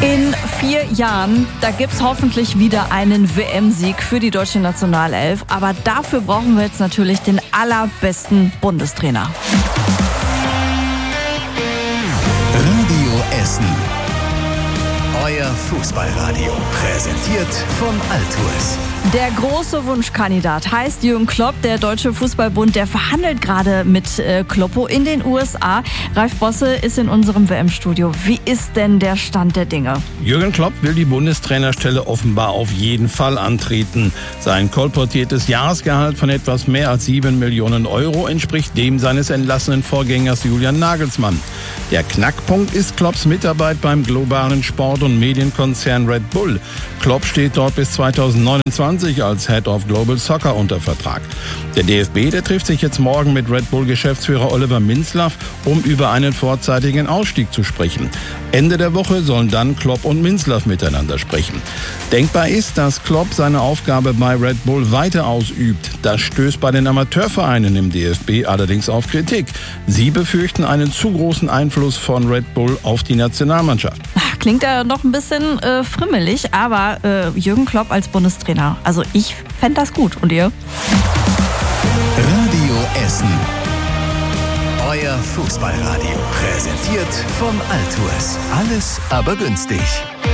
In 4 Jahren, da gibt's hoffentlich wieder einen WM-Sieg für die deutsche Nationalelf. Aber dafür brauchen wir jetzt natürlich den allerbesten Bundestrainer. Radio Essen. Euer Fußballradio. Präsentiert vom Altours. Der große Wunschkandidat heißt Jürgen Klopp. Der Deutsche Fußballbund, der verhandelt gerade mit Kloppo in den USA. Ralf Bosse ist in unserem WM-Studio. Wie ist denn der Stand der Dinge? Jürgen Klopp will die Bundestrainerstelle offenbar auf jeden Fall antreten. Sein kolportiertes Jahresgehalt von etwas mehr als 7 Millionen Euro entspricht dem seines entlassenen Vorgängers Julian Nagelsmann. Der Knackpunkt ist Klopps Mitarbeit beim globalen Sport- und Medienkonzern Red Bull. Klopp steht dort bis 2029 als Head of Global Soccer unter Vertrag. Der DFB, der trifft sich jetzt morgen mit Red Bull-Geschäftsführer Oliver Minzlaff, um über einen vorzeitigen Ausstieg zu sprechen. Ende der Woche sollen dann Klopp und Minzlaff miteinander sprechen. Denkbar ist, dass Klopp seine Aufgabe bei Red Bull weiter ausübt. Das stößt bei den Amateurvereinen im DFB allerdings auf Kritik. Sie befürchten einen zu großen Einfluss von Red Bull auf die Nationalmannschaft. Klingt ja noch ein bisschen frimmelig, aber Jürgen Klopp als Bundestrainer, also ich fände das gut. Und ihr? Radio Essen. Euer Fußballradio. Präsentiert vom Altours. Alles aber günstig.